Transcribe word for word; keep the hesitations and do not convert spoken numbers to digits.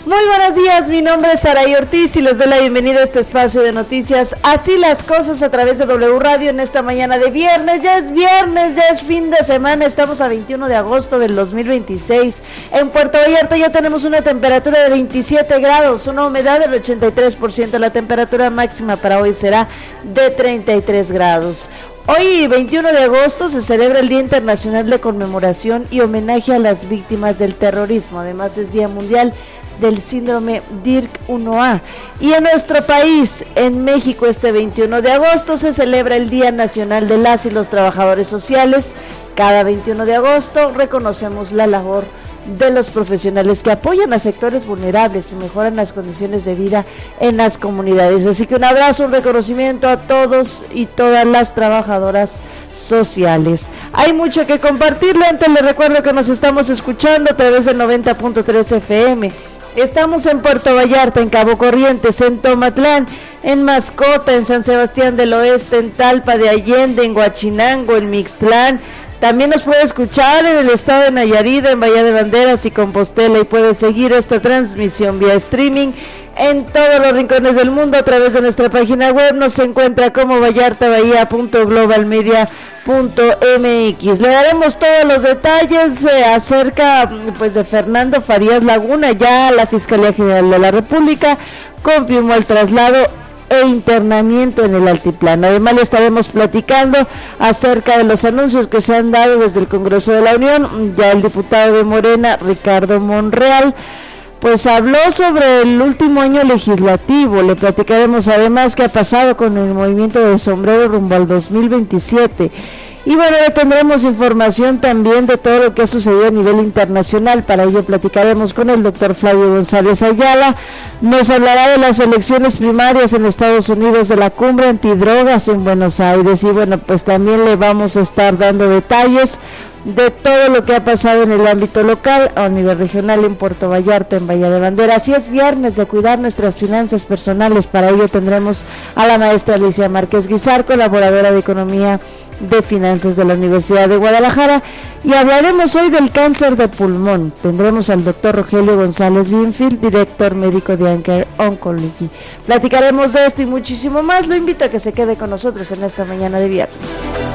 Muy buenos días, mi nombre es Saraí Ortiz y les doy la bienvenida a este espacio de noticias. Así las cosas a través de W Radio en esta mañana de viernes. Ya es viernes, ya es fin de semana, estamos a veintiuno de agosto del dos mil veintiséis. En Puerto Vallarta ya tenemos una temperatura de veintisiete grados, una humedad del ochenta y tres por ciento. La temperatura máxima para hoy será de treinta y tres grados. Hoy, veintiuno de agosto, se celebra el Día Internacional de Conmemoración y Homenaje a las Víctimas del Terrorismo. Además, es Día Mundial del Síndrome DIRC uno A. Y en nuestro país, en México, este veintiuno de agosto, se celebra el Día Nacional de las y los Trabajadores Sociales. Cada veintiuno de agosto reconocemos la labor de los profesionales que apoyan a sectores vulnerables y mejoran las condiciones de vida en las comunidades. Así que un abrazo, un reconocimiento a todos y todas las trabajadoras sociales. Hay mucho que compartirle. Antes les recuerdo que nos estamos escuchando a través del noventa punto tres F M. Estamos en Puerto Vallarta, en Cabo Corrientes, en Tomatlán, en Mascota, en San Sebastián del Oeste, en Talpa de Allende, en Huachinango, en Mixtlán. También nos puede escuchar en el estado de Nayarit, en Bahía de Banderas y Compostela, y puede seguir esta transmisión vía streaming en todos los rincones del mundo a través de nuestra página web. Nos encuentra como vallartabahía punto global media punto m x. Le daremos todos los detalles eh, acerca pues de Fernando Farías Laguna. Ya la Fiscalía General de la República confirmó el traslado e internamiento en el altiplano. Además, le estaremos platicando acerca de los anuncios que se han dado desde el Congreso de la Unión. Ya el diputado de Morena, Ricardo Monreal, pues habló sobre el último año legislativo. Le platicaremos además qué ha pasado con el movimiento del sombrero rumbo al dos mil veintisiete. Y bueno, le tendremos información también de todo lo que ha sucedido a nivel internacional. Para ello platicaremos con el doctor Flavio González Ayala. Nos hablará de las elecciones primarias en Estados Unidos, de la cumbre antidrogas en Buenos Aires. Y bueno, pues también le vamos a estar dando detalles de todo lo que ha pasado en el ámbito local, a nivel regional, en Puerto Vallarta, en Bahía de Banderas. Así es viernes de cuidar nuestras finanzas personales. Para ello tendremos a la maestra Alicia Márquez Guizar, colaboradora de Economía de Finanzas de la Universidad de Guadalajara, y hablaremos hoy del cáncer de pulmón. Tendremos al doctor Rogelio González Binfield, director médico de Anchor Oncology. Platicaremos de esto y muchísimo más. Lo invito a que se quede con nosotros en esta mañana de viernes.